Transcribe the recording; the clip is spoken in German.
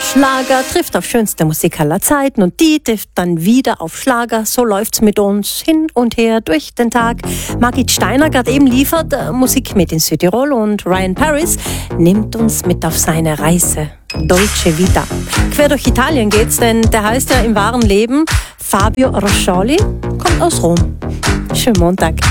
Schlager trifft auf schönste Musik aller Zeiten und die trifft dann wieder auf Schlager. So läuft's mit uns hin und her durch den Tag. Margit Steiner gerade eben liefert Musik mit in Südtirol und Ryan Paris nimmt uns mit auf seine Reise. Dolce Vita. Quer durch Italien geht's, denn der heißt ja im wahren Leben Fabio Roscioli, kommt aus Rom. Schönen Montag.